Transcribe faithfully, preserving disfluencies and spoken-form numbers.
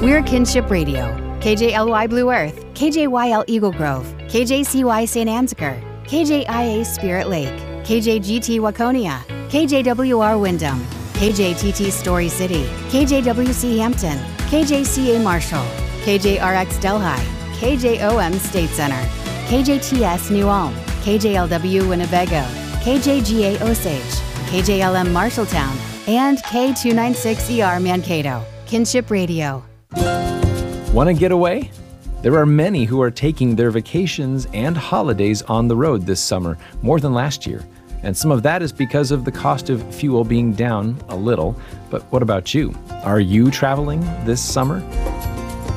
We're Kinship Radio, K J L Y Blue Earth, K J Y L Eagle Grove, K J C Y Saint Ansgar, K J I A Spirit Lake, K J G T Waconia, K J W R Wyndham, K J T T Story City, K J W C Hampton, K J C A Marshall, K J R X Delhi, K J O M State Center, K J T S New Ulm, K J L W Winnebago, K J G A Osage, K J L M Marshalltown, and K two ninety-six E R Mankato. Kinship Radio. Want to get away? There are many who are taking their vacations and holidays on the road this summer, more than last year. And some of that is because of the cost of fuel being down a little. But what about you? Are you traveling this summer?